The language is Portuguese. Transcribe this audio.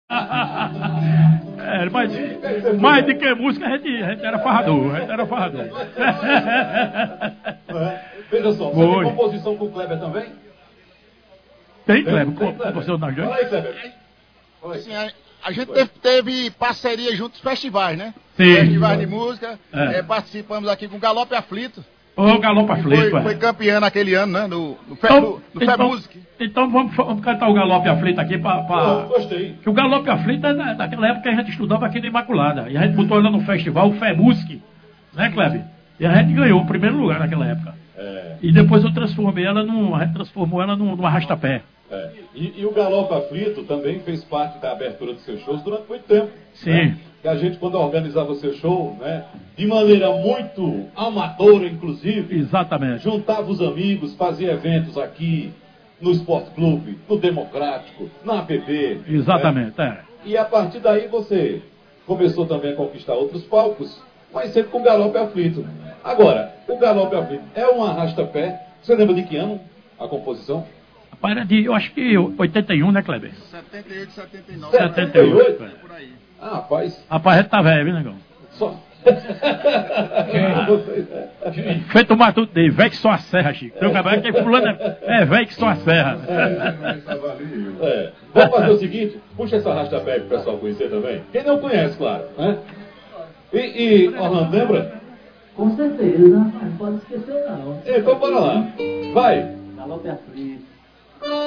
Mas de que música a gente era farrador. Veja só, você tem composição com o Kleber também? Tem, Kleber, composição das dois? Fala aí, Kleber. Assim, a gente teve parceria juntos festivais, né? Sim. Festivais de música. Participamos aqui com o Galope Aflito. O Galope Aflito. Foi campeão naquele ano, né? No FEMusic. Então vamos cantar o Galope Aflito aqui Gostei. Que o Galope Aflito é daquela época que a gente estudava aqui na Imaculada. E a gente botou ela no festival, o FEMusic, né, Kleber? E a gente ganhou o primeiro lugar naquela época. E depois a gente transformou ela num arrastapé. E o Galope Aflito também fez parte da abertura dos seus shows durante muito tempo. Sim. Né? Que a gente, quando organizava o seu show, né, de maneira muito amadora, inclusive, exatamente, juntava os amigos, fazia eventos aqui no Esporte Clube, no Democrático, na APB. Exatamente, né? E a partir daí você começou também a conquistar outros palcos, mas sempre com o Galope Aflito. Agora, o Galope Aflito é um arrasta-pé. Você lembra de que ano a composição? Era de, eu acho que 81, né, Kleber? 78, 79. 78? Por aí. Rapaz, a gente tá velho, viu, negão? Só... Feito o matuto dele, velho que só a serra, Chico. Teu cabelo que fulano é velho que só a serra. Vamos fazer o seguinte, puxa essa arrasta-pé pro pessoal conhecer também. Quem não conhece, claro, né? E Orlando, lembra? Com certeza, não pode esquecer não. Então bora lá. Vai. Galope Aflito.